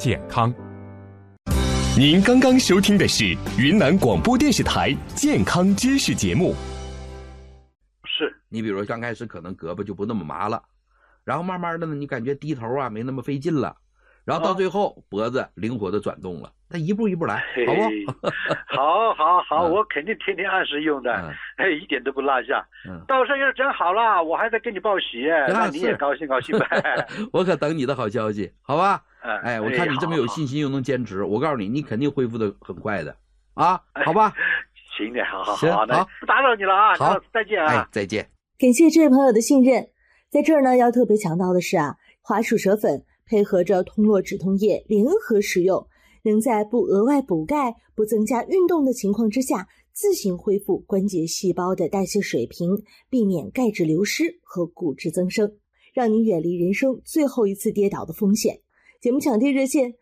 健康。 您刚刚收听的是云南广播电视台健康知识节目。 是你比如说刚开始可能胳膊就不那么麻了，然后慢慢的呢，你感觉低头啊没那么费劲了，然后到最后脖子灵活的转动了，那一步一步来，好不？ 好，我肯定天天按时用的，一点都不落下。到时候要是真好了，我还得跟你报喜，那你也高兴高兴呗。 我可等你的好消息，好吧？我看你这么有信心又能坚持，我告诉你，你肯定恢复的很快的啊，好吧？ 行的，好， 好， 不打扰你了啊，好，再见啊， 再见。 感谢这位朋友的信任。在这儿呢，要特别强调的是华鼠舌粉配合着通络止痛液联合使用，能在不额外补钙、不增加运动的情况之下，自行恢复关节细胞的代谢水平，避免钙质流失和骨质增生，让您远离人生最后一次跌倒的风险。节目抢订热线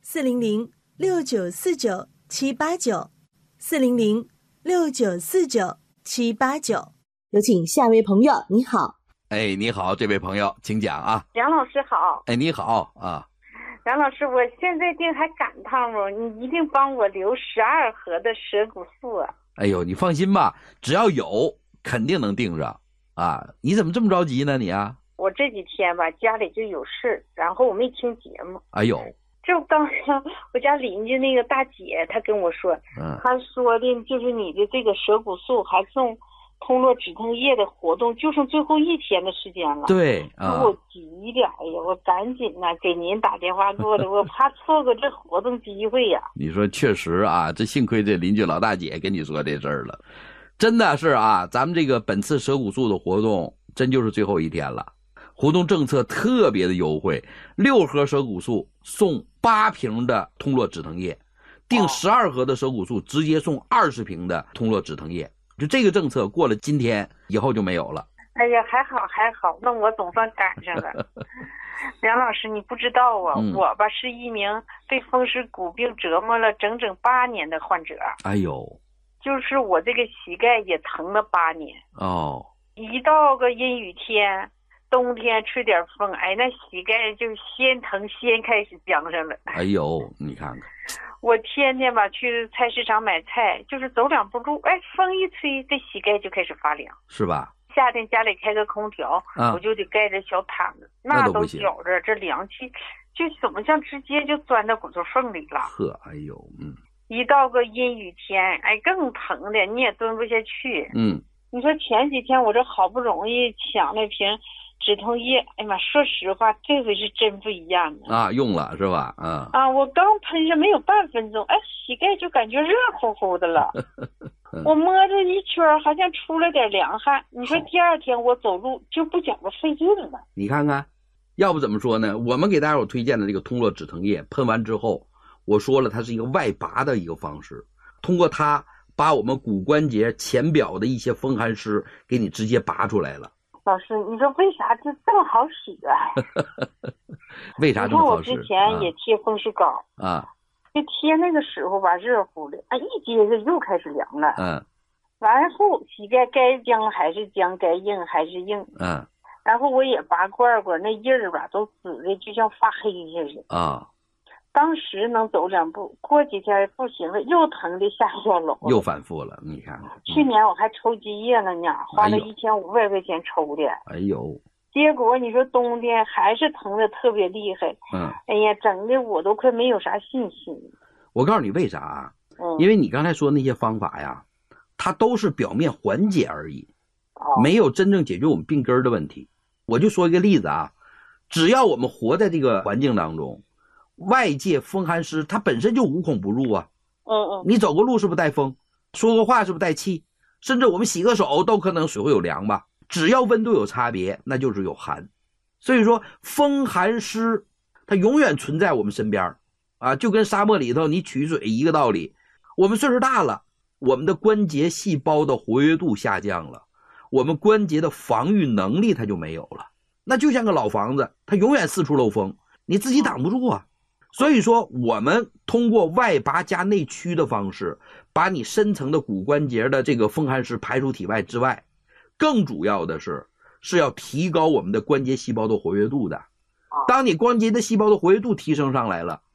400-6949-789，400-6949-789。有请下位朋友，你好。 你好，这位朋友，请讲啊。 梁老师好。 你好啊。 梁老师，我现在定还赶趟不？你一定帮我留12盒的舌骨素啊。 哎呦，你放心吧，只要有肯定能订上啊。你怎么这么着急呢你啊？ 我这几天吧家里就有事，然后我没听节目。 哎呦， 就刚刚我家邻居那个大姐她跟我说，她说的就是你的这个舌骨素还送通络止痛液的活动就剩最后1天的时间了。 对我急的，哎呀，我赶紧给您打电话过来，我怕错过这活动机会呀。 你说确实啊，这幸亏这邻居老大姐跟你说这事儿了，真的是啊，咱们这个本次舌骨素的活动真就是最后1天了，活动政策特别的优惠，6盒舌骨素送8瓶的通络止疼液，订12盒的舌骨素直接送20瓶的通络止疼液。就这个政策过了今天以后就没有了。 哎呀，还好，那我总算赶上了。梁老师，你不知道啊，我吧是一名被风湿骨病折磨了整整8年的患者。 哎呦， 就是我这个膝盖也疼了8年。一到个阴雨天，冬天吹点风，那膝盖就先疼先开始僵上了。 哎呦，你看看。 我天天吧去菜市场买菜，就是走2步路，风一吹，这膝盖就开始发凉， 是吧？ 夏天家里开个空调，我就得盖着小毯子，那都觉着这凉气，就怎么像直接就钻到骨头缝里了。 哎呦， 一到个阴雨天，更疼的，你也蹲不下去。你说前几天我这好不容易抢了瓶止痛液，哎呀妈，说实话，这回是真不一样啊！用了是吧？ 我刚喷上没有半分钟，膝盖就感觉热乎乎的了。我摸着一圈，好像出了点凉汗。你说第2天我走路就不觉得费劲了。 你看看，要不怎么说呢？我们给大家伙推荐的这个通络止疼液，喷完之后，我说了，它是一个外拔的一个方式，通过它把我们骨关节前表的一些风寒湿给你直接拔出来了。 老师，你说为啥这么好使啊？ 为啥这么好使？ 你看我之前也贴风湿膏就贴那个时候吧，热乎的，一接着又开始凉了。完后膝盖该僵还是僵，该硬还是硬。然后我也拔罐罐，那印儿吧都紫的，就像发黑似的。当时能走2步，过几天不行了，又疼的下不了楼， 又反复了。你看看， 去年我还抽积液了呢，花了1500块钱抽的。 哎呦， 结果你说冬天还是疼的特别厉害。哎呀，整的我都快没有啥信心。 我告诉你为啥啊？因为你刚才说那些方法呀，它都是表面缓解而已，没有真正解决我们病根的问题。我就说一个例子啊，只要我们活在这个环境当中，外界风寒湿它本身就无孔不入啊。你走个路是不是带风？说个话是不是带气？甚至我们洗个手都可能水会有凉吧。只要温度有差别，那就是有寒。所以说风寒湿它永远存在我们身边就跟沙漠里头你取水一个道理。我们岁数大了，我们的关节细胞的活跃度下降了，我们关节的防御能力它就没有了。那就像个老房子，它永远四处漏风，你自己挡不住啊。所以说我们通过外拔加内驱的方式，把你深层的骨关节的这个风寒湿排出体外之外，更主要的是要提高我们的关节细胞的活跃度的。当你关节的细胞的活跃度提升上来了，